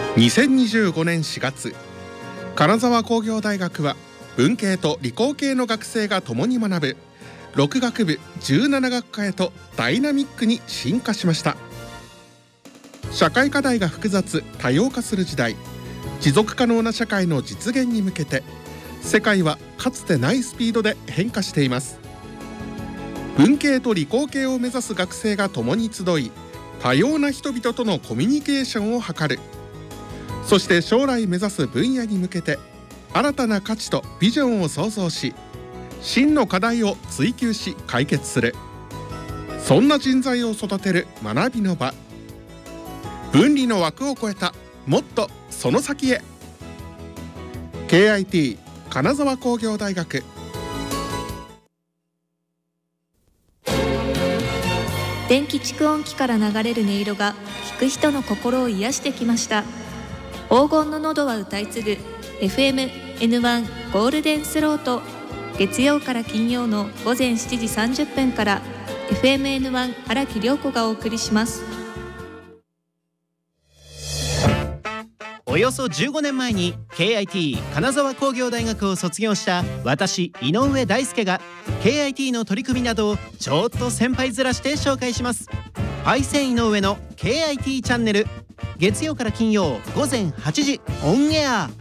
2025年4月、金沢工業大学は文系と理工系の学生が共に学ぶ6学部17学科へとダイナミックに進化しました。社会課題が複雑多様化する時代、持続可能な社会の実現に向けて世界はかつてないスピードで変化しています。文系と理工系を目指す学生が共に集い、多様な人々とのコミュニケーションを図る。そして将来目指す分野に向けて新たな価値とビジョンを創造し、真の課題を追求し解決する。そんな人材を育てる学びの場。分離の枠を超えたもっとその先へ。 KIT 金沢工業大学。 電気蓄音機から流れる音色が聞く人の心を癒してきました。黄金の喉は歌い継ぐ FM-N1 ゴールデンスロート、月曜から金曜の午前7時30分から FM-N1 荒木涼子がお送りします。 およそ15年前に KIT 金沢工業大学を卒業した私井上大輔が KIT の取り組みなどをちょっと先輩面して紹介します。パイセン井上の KIT チャンネル、月曜から金曜午前8時オンエア。